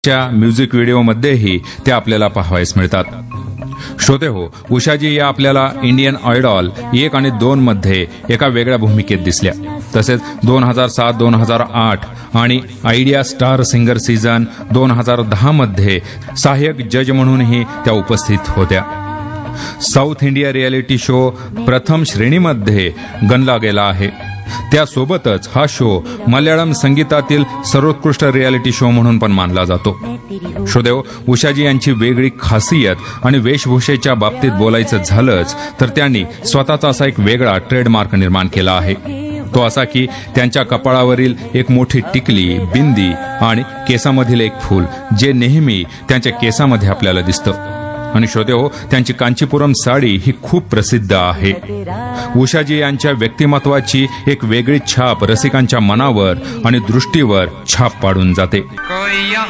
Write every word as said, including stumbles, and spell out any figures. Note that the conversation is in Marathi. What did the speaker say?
च्या म्युझिक व्हिडिओमध्येही ते आपल्याला पाहावयास मिळतात. श्रोते हो, उषाजी या आपल्याला इंडियन आयडॉल एक आणि दोन मध्ये एका वेगळ्या भूमिकेत दिसल्या. तसेच दोन हजार सात दोन हजार आठ आणि आयडिया स्टार सिंगर सीझन दोन हजार दहा मध्ये सहाय्यक जज म्हणूनही त्या उपस्थित होत्या. साऊथ इंडिया रियालिटी शो प्रथम श्रेणीमध्ये गणला गेला आहे. त्यासोबतच हा शो मल्याळम संगीतातील सर्वोत्कृष्ट रियालिटी शो म्हणून पण मानला जातो. श्रोदेव, उषाजी यांची वेगळी खासियत आणि वेशभूषेच्या बाबतीत बोलायचं झालंच तर त्यांनी स्वतःचा असा एक वेगळा ट्रेडमार्क निर्माण केला आहे. तो असा की त्यांच्या कपाळावरील एक मोठी टिकली, बिंदी आणि केसामधील एक फूल जे नेहमी त्यांच्या केसामध्ये आपल्याला दिसतं. आणि श्रोते हो, त्यांची कांचीपुरम साडी ही खूप प्रसिद्ध आहे. उषाजी यांच्या व्यक्तिमत्वाची एक वेगळी छाप रसिकांच्या मनावर आणि दृष्टीवर छाप पाडून जाते.